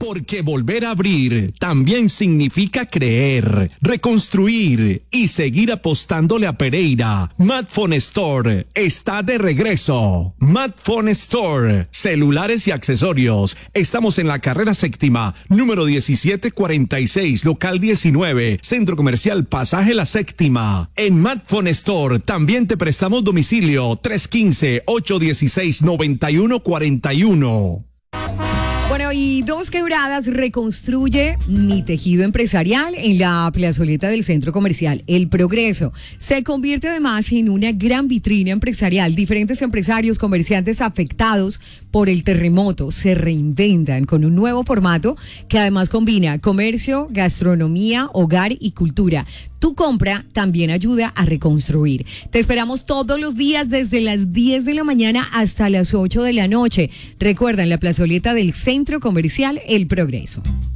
Porque volver a abrir también significa creer, reconstruir y seguir apostándole a Pereira. Madphone Store está de regreso. Madphone Store, celulares y accesorios. Estamos en la carrera séptima, número 1746, local 19, Centro Comercial Pasaje La Séptima. En Madphone Store también te prestamos domicilio 315-816-9141. Bueno, y Dos Quebradas reconstruye mi tejido empresarial en la plazoleta del Centro Comercial El Progreso. Se convierte además en una gran vitrina empresarial. Diferentes empresarios, comerciantes afectados por el terremoto se reinventan con un nuevo formato que además combina comercio, gastronomía, hogar y cultura. Tu compra también ayuda a reconstruir. Te esperamos todos los días desde las 10 de la mañana hasta las 8 de la noche. Recuerda, en la plazoleta del Centro Comercial El Progreso.